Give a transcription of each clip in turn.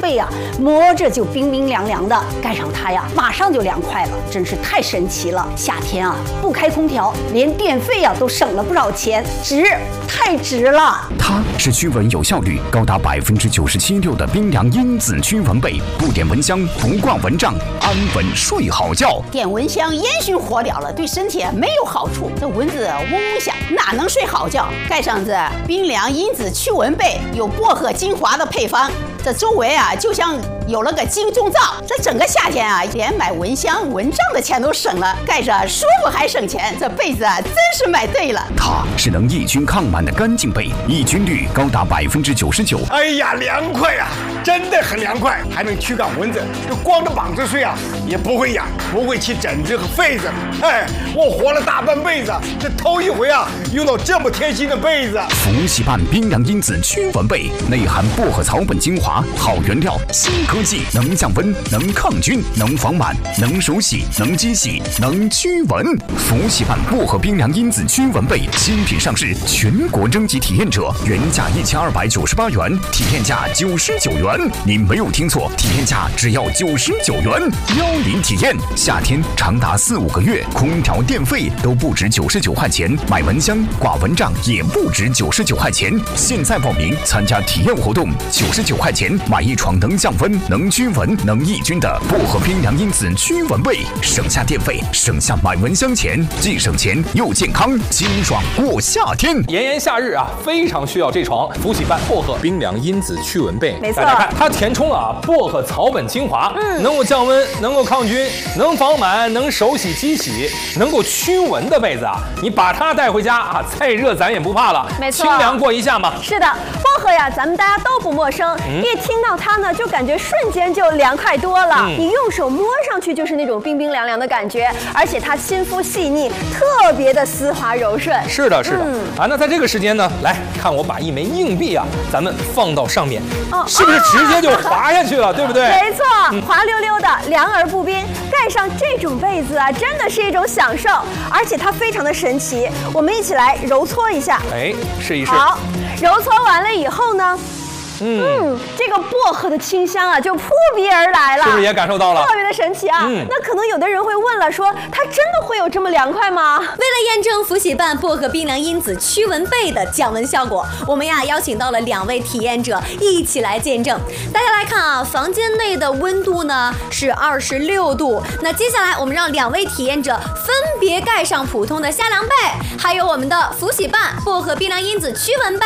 被呀，摸着就冰冰凉凉的，盖上它呀，马上就凉快了，真是太神奇了。夏天啊，不开空调，连电费呀都省了不少钱，值，太值了。 它是驱蚊有效率高达97.6%的冰凉因子驱蚊被，不点蚊香，不挂蚊帐，安稳睡好觉。 点蚊香烟熏火燎了，对身体没有好处。这蚊子嗡嗡响，哪能睡好觉？盖上这冰凉因子驱蚊被，有薄荷精华的配方，这周围啊就像有了个金钟罩。这整个夏天啊，连买蚊香蚊帐的钱都省了，盖着舒服还省钱。这被子啊，真是买对了。 它是能抑菌抗螨的干净被，抑菌率高达99%。 哎呀，凉快啊，真的很凉快，还能驱赶蚊子。这光着膀子睡啊，也不会痒，不会起疹子和痱子。哎，我活了大半辈子，这头一回啊，用到这么贴心的被子。 福喜办冰凉因子驱蚊被，内含薄荷草本精华，好原料，新科技，能降温，能抗菌，能防螨，能手洗，能机洗，能驱蚊。福喜办薄荷冰凉因子驱蚊被新品上市，全国征集体验者，原价1298元，体验价99元。您没有听错，体验价只要99元。邀您体验，夏天长达4、5个月，空调电费都不止99块钱，买蚊香挂蚊帐也不止99块钱。现在报名参加体验活动，99块钱买一床能降温、能驱蚊、能抑菌的薄荷冰凉因子驱蚊被，省下电费，省下买蚊香钱，既省钱又健康，清爽过夏天。 炎炎夏日啊，非常需要这床福喜办薄荷冰凉因子驱蚊被。 没错， 大家看它填充了薄荷草本精华，能够降温，能够抗菌，能防螨，能手洗机洗，能够驱蚊的被子啊，你把它带回家啊，再热咱也不怕了， 没错， 清凉过一下嘛。 是的，薄荷呀，咱们大家都不陌生，一听到它呢，就感觉瞬间就凉快多了。你用手摸上去就是那种冰冰凉凉的感觉，而且它亲肤细腻，特别的丝滑柔顺。 是的，是的，啊，那在这个时间呢，来看我把一枚硬币啊，咱们放到上面，是不是直接就滑下去了，对不对？ 没错，滑溜溜的，凉而不冰。盖上这种被子啊，真的是一种享受，而且它非常的神奇。我们一起来揉搓一下， 哎，试一试。 好，揉搓完了以后呢，这个薄荷的清香啊，就扑鼻而来了， 是不是也感受到了？ 特别的神奇啊！那可能有的人会问了，说它真的会有这么凉快吗？为了验证福喜办薄荷冰凉因子驱蚊被的降温效果，我们呀邀请到了2位体验者一起来见证。大家来看啊，房间内的温度呢是26度。那接下来我们让2位体验者分别盖上普通的夏凉被，还有我们的福喜办薄荷冰凉因子驱蚊被。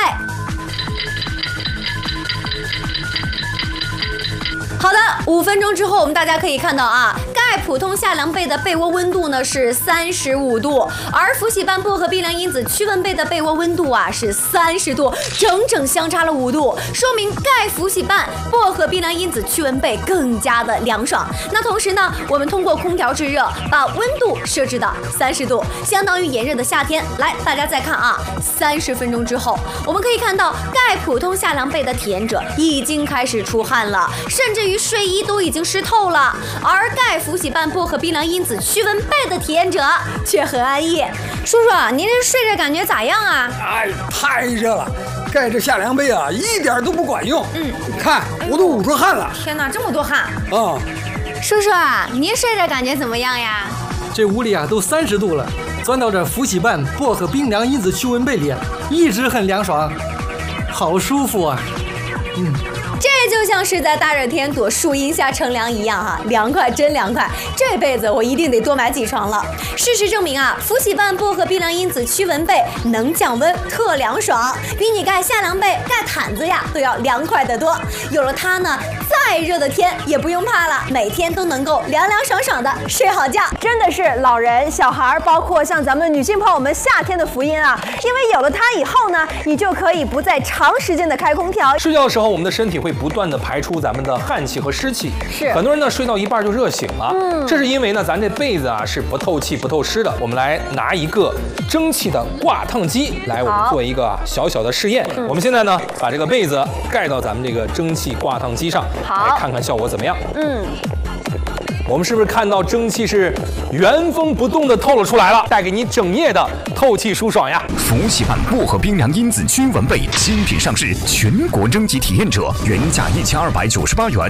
好的，5分钟之后，我们大家可以看到啊，盖普通夏凉被的被窝温度呢是35度，而福喜办薄荷冰凉因子驱蚊被的被窝温度啊是30度，整整相差了5度，说明盖福喜办薄荷冰凉因子驱蚊被更加的凉爽。那同时呢，我们通过空调制热，把温度设置到30度，相当于炎热的夏天。来，大家再看啊，30分钟之后，我们可以看到盖普通夏凉被的体验者已经开始出汗了，甚至于睡衣都已经湿透了，而盖福喜办薄荷冰凉因子驱蚊被的体验者却很安逸。叔叔，您这睡着感觉咋样啊？ 哎，太热了，盖着夏凉被啊，一点都不管用。看我都捂出汗了。 天哪，这么多汗啊！ 叔叔啊，您睡着感觉怎么样呀？ 这屋里啊都30度了，钻到这福喜办薄荷冰凉因子驱蚊被里，一直很凉爽，好舒服啊。 这就像是在大热天躲树荫下乘凉一样哈，凉快真凉快！这辈子我一定得多买几床了。事实证明啊，福喜办薄荷冰凉因子驱蚊被能降温，特凉爽，比你盖夏凉被、盖毯子呀都要凉快得多。有了它呢，再热的天也不用怕了，每天都能够凉凉爽爽的睡好觉。真的是老人、小孩，包括像咱们女性朋友们夏天的福音啊！因为有了它以后呢，你就可以不再长时间的开空调。 睡觉的时候，我们的身体会不断的排出咱们的汗气和湿气， 是很多人呢睡到一半就热醒了，这是因为呢咱这被子啊是不透气不透湿的。我们来拿一个蒸汽的挂烫机来，我们做一个小小的试验。我们现在呢把这个被子盖到咱们这个蒸汽挂烫机上，来看看效果怎么样。我们是不是看到蒸汽是原封不动的透了出来了，带给你整夜的透气舒爽呀？ 福喜办薄荷冰凉因子驱蚊被新品上市，全国征集体验者，原价1298元，